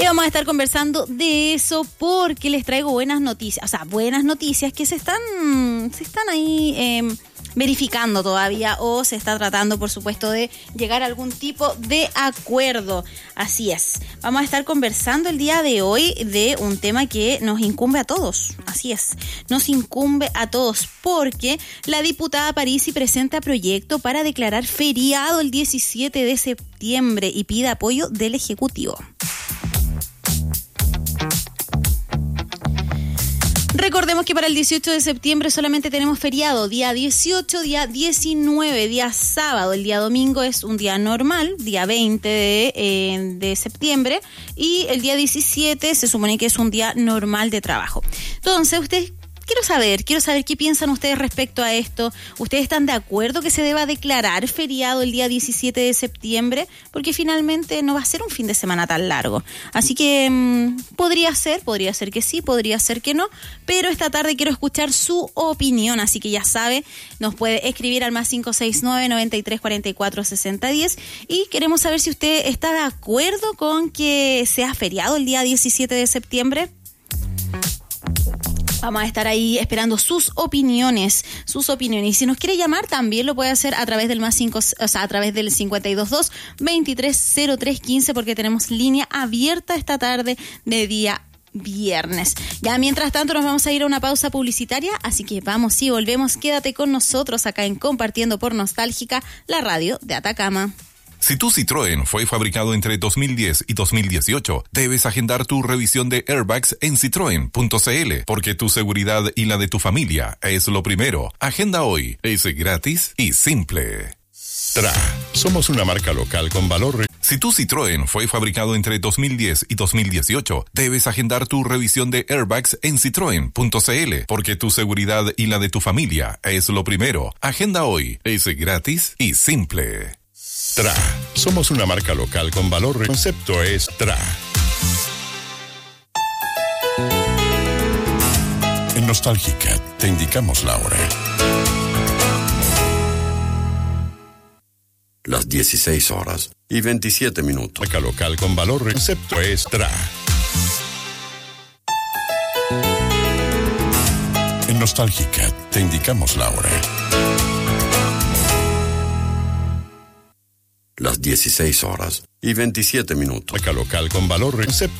vamos a estar conversando de eso porque les traigo buenas noticias. O sea, buenas noticias que se están ahí verificando todavía, o se está tratando, por supuesto, de llegar a algún tipo de acuerdo. Así es. Vamos a estar conversando el día de hoy de un tema que nos incumbe a todos. Así es. Nos incumbe a todos porque la diputada Parisi presenta proyecto para declarar feriado el 17 de septiembre y pide apoyo del Ejecutivo. Recordemos que para el 18 de septiembre solamente tenemos feriado, día 18, día 19, día sábado. El día domingo es un día normal, día 20 de septiembre, y el día 17 se supone que es un día normal de trabajo. Entonces, quiero saber qué piensan ustedes respecto a esto. ¿Ustedes están de acuerdo que se deba declarar feriado el día 17 de septiembre? Porque finalmente no va a ser un fin de semana tan largo. Así que podría ser que sí, podría ser que no. Pero esta tarde quiero escuchar su opinión. Así que ya sabe, nos puede escribir al más 569-9344-6010. Y queremos saber si usted está de acuerdo con que sea feriado el día 17 de septiembre. Vamos a estar ahí esperando sus opiniones. Y si nos quiere llamar, también lo puede hacer a través del a través del 522-230315, porque tenemos línea abierta esta tarde de día viernes. Ya mientras tanto nos vamos a ir a una pausa publicitaria, así que vamos y volvemos. Quédate con nosotros acá en Compartiendo por Nostálgica, la radio de Atacama. Si tu Citroën fue fabricado entre 2010 y 2018, debes agendar tu revisión de airbags en citroen.cl, porque tu seguridad y la de tu familia es lo primero. Agenda hoy. Es gratis y simple. Tra. Somos una marca local con valor. Si tu Citroën fue fabricado entre 2010 y 2018, debes agendar tu revisión de airbags en citroen.cl, porque tu seguridad y la de tu familia es lo primero. Agenda hoy. Es gratis y simple. Tra. Somos una marca local con valor. El concepto es Tra. En Nostálgica te indicamos la hora. Las 16 horas y 27 minutos. Marca local con valor. El concepto es Tra. En Nostálgica te indicamos la hora. Las 16 horas y 27 minutos. Marca local con valor.